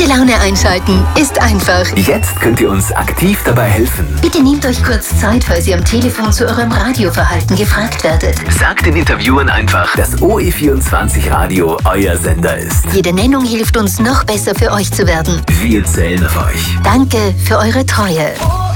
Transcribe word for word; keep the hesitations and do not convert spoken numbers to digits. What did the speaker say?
Gute Laune einschalten ist einfach. Jetzt könnt ihr uns aktiv dabei helfen. Bitte nehmt euch kurz Zeit, falls ihr am Telefon zu eurem Radioverhalten gefragt werdet. Sagt den Interviewern einfach, dass O E vierundzwanzig Radio euer Sender ist. Jede Nennung hilft uns, noch besser für euch zu werden. Wir zählen auf euch. Danke für eure Treue.